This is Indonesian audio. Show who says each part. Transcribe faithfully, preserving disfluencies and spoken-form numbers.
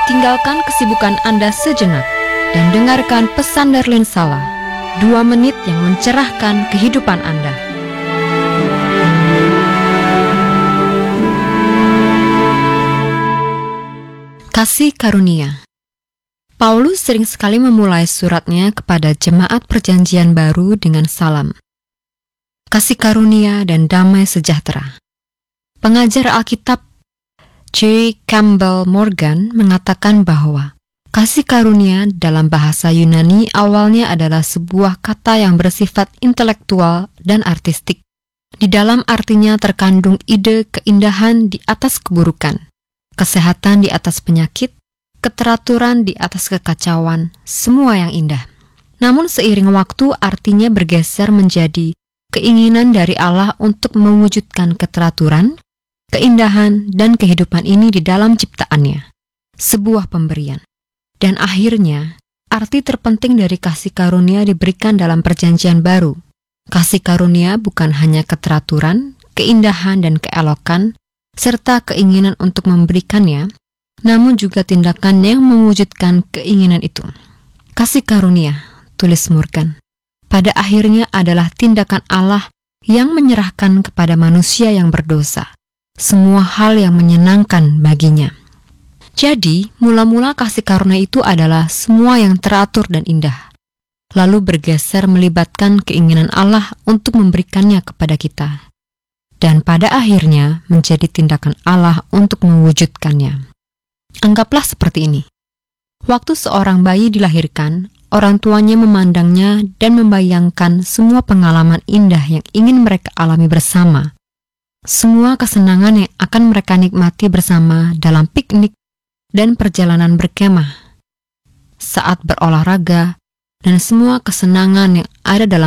Speaker 1: Tinggalkan kesibukan Anda sejenak dan dengarkan pesan Darlene Sala, dua menit yang mencerahkan kehidupan Anda. Kasih karunia. Paulus sering sekali memulai suratnya kepada jemaat perjanjian baru dengan salam. Kasih karunia dan damai sejahtera. Pengajar Alkitab J. Campbell Morgan mengatakan bahwa kasih karunia dalam bahasa Yunani awalnya adalah sebuah kata yang bersifat intelektual dan artistik. Di dalam artinya terkandung ide keindahan di atas keburukan, kesehatan di atas penyakit, keteraturan di atas kekacauan, semua yang indah. Namun seiring waktu artinya bergeser menjadi keinginan dari Allah untuk mewujudkan keteraturan, keindahan, dan kehidupan ini di dalam ciptaannya, sebuah pemberian. Dan akhirnya, arti terpenting dari kasih karunia diberikan dalam perjanjian baru. Kasih karunia bukan hanya keteraturan, keindahan, dan keelokan, serta keinginan untuk memberikannya, namun juga tindakan yang mewujudkan keinginan itu. Kasih karunia, tulis Morgan, pada akhirnya adalah tindakan Allah yang menyerahkan kepada manusia yang berdosa semua hal yang menyenangkan baginya. Jadi, mula-mula kasih karunia itu adalah semua yang teratur dan indah, lalu bergeser melibatkan keinginan Allah untuk memberikannya kepada kita, dan pada akhirnya menjadi tindakan Allah untuk mewujudkannya. Anggaplah seperti ini. Waktu seorang bayi dilahirkan, orang tuanya memandangnya dan membayangkan semua pengalaman indah yang ingin mereka alami bersama. Semua kesenangan yang akan mereka nikmati bersama dalam piknik dan perjalanan berkemah, saat berolahraga, dan semua kesenangan yang ada dalam